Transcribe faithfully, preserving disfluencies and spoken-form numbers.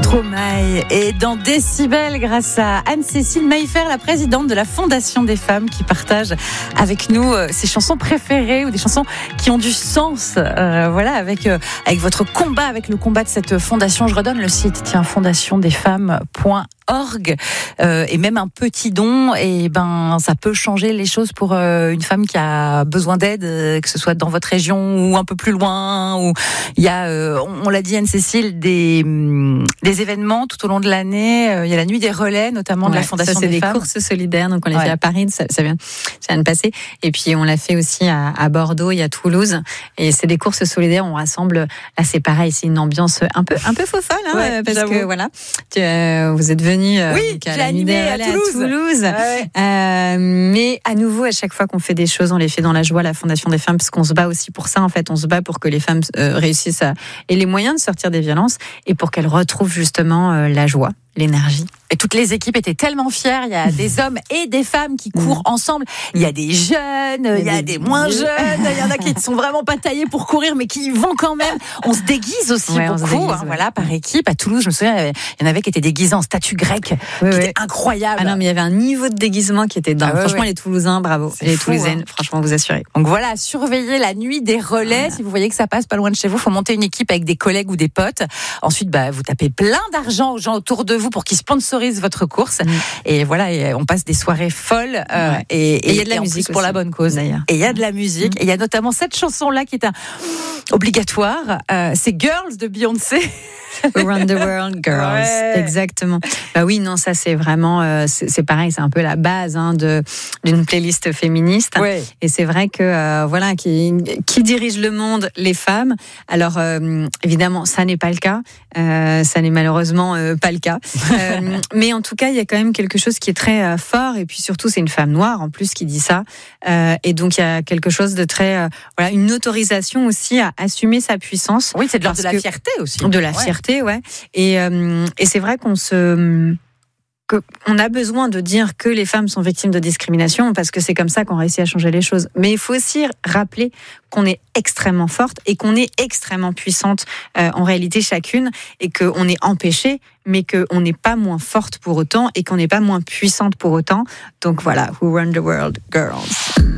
Stromae et dans Décibel grâce à Anne-Cécile Maillefer, la présidente de la Fondation des femmes qui partage avec nous euh, ses chansons préférées ou des chansons qui ont du sens. Euh, voilà, avec, euh, avec votre combat, avec le combat de cette fondation. Je redonne le site, tiens, fondation des femmes point org euh, et même un petit don, et ben ça peut changer les choses pour euh, une femme qui a besoin d'aide, euh, que ce soit dans votre région ou un peu plus loin. Ou il y a, euh, on, on l'a dit Anne-Cécile, des des événements tout au long de l'année. Euh, il y a la nuit des relais, notamment ouais, de la Fondation ça, c'est des, des femmes. Courses solidaires, donc on l'a ouais. fait à Paris, ça, ça vient, ça vient de passer. Et puis on l'a fait aussi à, à Bordeaux et à Toulouse. Et c'est des courses solidaires, on rassemble. Là, c'est pareil, c'est une ambiance un peu un peu fofolle, hein, ouais, parce j'avoue. que voilà, tu, euh, vous êtes venus. Euh, oui, à j'ai animé à Toulouse. À Toulouse. Ouais. Euh, mais à nouveau, à chaque fois qu'on fait des choses, on les fait dans la joie, la Fondation des femmes, parce qu'on se bat aussi pour ça. En fait, on se bat pour que les femmes euh, réussissent à aient les moyens de sortir des violences et pour qu'elles retrouvent justement euh, la joie, l'énergie. Et toutes les équipes étaient tellement fières. Il y a des hommes et des femmes qui courent ensemble. Il y a des jeunes, il y a des moins jeunes. Il y en a qui ne sont vraiment pas taillés pour courir, mais qui y vont quand même. On se déguise aussi ouais, beaucoup, déguise, hein, ouais. voilà, par équipe. À Toulouse, je me souviens, il y en avait qui étaient déguisés en statue grecque, oui, qui oui. était incroyable. Ah non, mais il y avait un niveau de déguisement qui était dingue. Ah, ouais, franchement, ouais. les Toulousains, bravo. C'est les fou, Toulousaines, hein. Franchement, vous assurez. Donc voilà, surveillez la nuit des relais. Voilà. Si vous voyez que ça passe pas loin de chez vous, faut monter une équipe avec des collègues ou des potes. Ensuite, bah, vous tapez plein d'argent aux gens autour de vous pour qu'ils sponsorisent votre course. Mmh. Et voilà, et on passe des soirées folles. Euh, ouais. Et il y a de la musique pour la bonne cause. D'ailleurs. Et il y a de la musique. Mmh. Et il y a notamment cette chanson-là qui est un obligatoire. Euh, c'est Girls de Beyoncé. Around the World Girls, ouais. Exactement. Bah oui, non, ça c'est vraiment, euh, c'est, c'est pareil, c'est un peu la base hein, de d'une playlist féministe. Ouais. Et c'est vrai que euh, voilà, qui qui dirige le monde, les femmes. Alors euh, évidemment, ça n'est pas le cas, euh, ça n'est malheureusement euh, pas le cas. euh, mais en tout cas, il y a quand même quelque chose qui est très euh, fort. Et puis surtout, c'est une femme noire en plus qui dit ça. Euh, et donc il y a quelque chose de très, euh, voilà, une autorisation aussi à assumer sa puissance. Oui, c'est de, de la fierté aussi. De la ouais. fierté. Ouais. Et, euh, et c'est vrai qu'on se, que on a besoin de dire que les femmes sont victimes de discrimination parce que c'est comme ça qu'on réussit à changer les choses. Mais il faut aussi rappeler qu'on est extrêmement forte et qu'on est extrêmement puissante euh, en réalité chacune et qu'on est empêchée, mais qu'on n'est pas moins forte pour autant et qu'on n'est pas moins puissante pour autant. Donc voilà, Who Run the World, Girls.